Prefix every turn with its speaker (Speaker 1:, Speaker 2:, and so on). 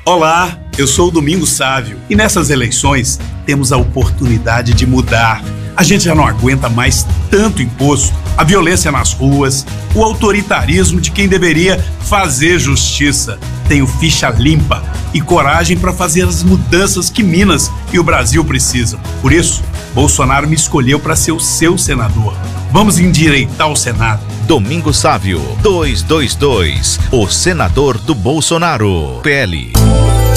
Speaker 1: Olá, eu sou o Domingos Sávio e nessas eleições temos a oportunidade de mudar. A gente já não aguenta mais tanto imposto, a violência nas ruas, o autoritarismo de quem deveria fazer justiça. Tenho ficha limpa e coragem para fazer as mudanças que Minas e o Brasil precisam. Por isso, Bolsonaro me escolheu para ser o seu senador. Vamos endireitar o Senado.
Speaker 2: Domingos Sávio, 222, o senador do Bolsonaro. PL.